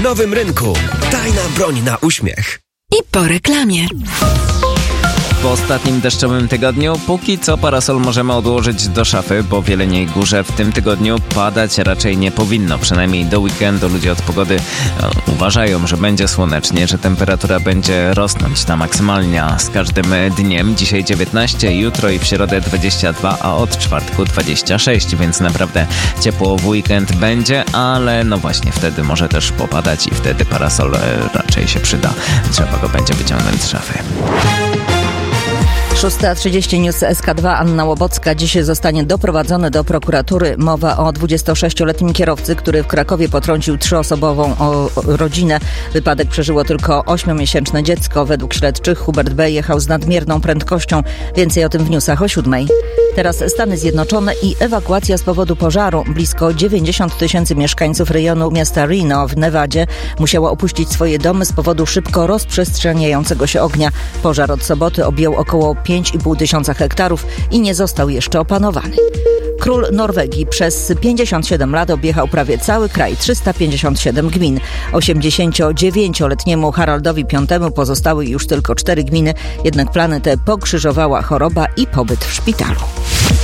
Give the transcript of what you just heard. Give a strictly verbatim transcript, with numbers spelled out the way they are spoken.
nowym rynku. Tajna broń na uśmiech. I po reklamie. W ostatnim deszczowym tygodniu póki co parasol możemy odłożyć do szafy, bo w Jeleniej Górze w tym tygodniu padać raczej nie powinno. Przynajmniej do weekendu ludzie od pogody no, uważają, że będzie słonecznie, że temperatura będzie rosnąć na maksymalnie z każdym dniem. Dzisiaj dziewiętnaście, jutro i w środę dwadzieścia dwa, a od czwartku dwadzieścia sześć, więc naprawdę ciepło w weekend będzie, ale no właśnie wtedy może też popadać i wtedy parasol raczej się przyda. Trzeba go będzie wyciągnąć z szafy. szósta trzydzieści News S K dwa. Anna Łobocka. Dziś zostanie doprowadzony do prokuratury. Mowa o dwudziestosześcioletnim kierowcy, który w Krakowie potrącił trzyosobową o, o rodzinę. Wypadek przeżyło tylko ośmiomiesięczne dziecko. Według śledczych Hubert B. jechał z nadmierną prędkością. Więcej o tym w newsach o siódmej. Teraz Stany Zjednoczone i ewakuacja z powodu pożaru. Blisko dziewięćdziesiąt tysięcy mieszkańców rejonu miasta Reno w Nevadzie musiało opuścić swoje domy z powodu szybko rozprzestrzeniającego się ognia. Pożar od soboty objął około pięć i pół tysiąca hektarów i nie został jeszcze opanowany. Król Norwegii przez pięćdziesiąt siedem lat objechał prawie cały kraj, trzysta pięćdziesiąt siedem gmin. osiemdziesięciodziewięcioletniemu Haraldowi Piątemu pozostały już tylko cztery gminy, jednak plany te pokrzyżowała choroba i pobyt w szpitalu.